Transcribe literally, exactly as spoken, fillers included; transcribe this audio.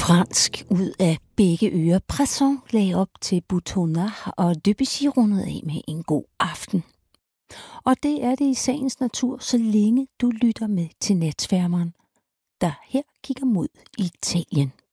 Fransk ud af begge ører. Presson lagde op til Boutonnat, og Debussy rundede af med en god aften. Og det er det i sagens natur, så længe du lytter med til Natsværmeren, der her kigger mod Italien.